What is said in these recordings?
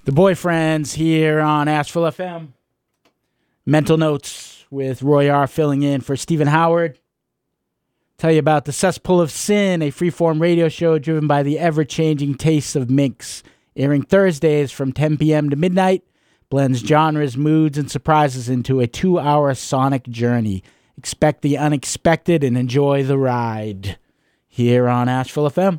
The Boyfriends here on Asheville FM. Mental Notes with Roy R. filling in for Stephen Howard. Tell you about The Cesspool of Sin, a freeform radio show driven by the ever-changing tastes of minks. Airing Thursdays from 10 p.m. to midnight, blends genres, moods, and surprises into a 2-hour sonic journey. Expect the unexpected and enjoy the ride here on Asheville FM.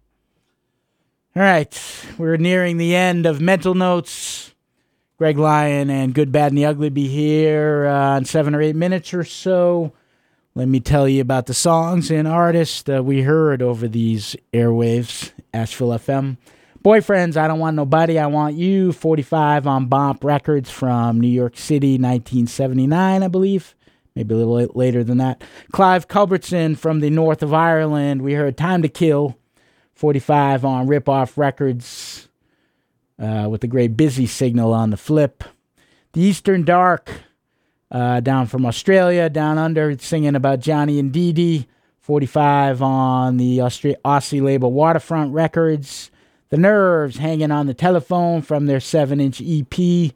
All right, we're nearing the end of Mental Notes. Greg Lyon and Good, Bad, and the Ugly be here in 7 or 8 minutes or so. Let me tell you about the songs and artists that we heard over these airwaves, Asheville FM. Boyfriends, I Don't Want Nobody, I Want You, 45 on Bomp Records from New York City, 1979, I believe. Maybe a little later than that. Clive Culbertson from the north of Ireland, we heard Time to Kill, 45 on Rip Off Records, with the great Busy Signal on the flip. The Eastern Dark, down from Australia, down under, singing about Johnny and Dee Dee, 45 on the Aussie label Waterfront Records. The Nerves, Hanging on the Telephone from their 7-inch EP.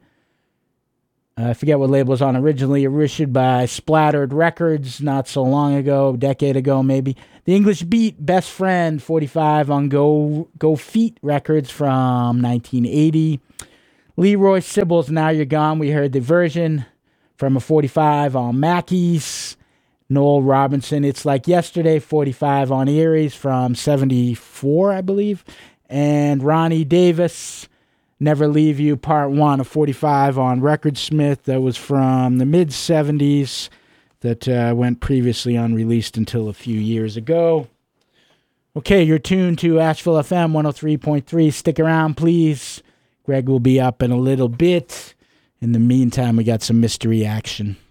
I forget what label was on originally, issued by Splattered Records not so long ago, a decade ago maybe. The English Beat, Best Friend, 45 on Go Feet Records from 1980. Leroy Sibbles, Now You're Gone, we heard the version from a 45 on Mackey's. Noel Robinson, It's Like Yesterday, 45 on Erie's from 74, I believe. And Ronnie Davis, Never Leave You, Part 1 of 45 on Recordsmith. That was from the mid-70s. That went previously unreleased until a few years ago. Okay, you're tuned to Asheville FM 103.3. Stick around, please. Greg will be up in a little bit. In the meantime, we got some mystery action.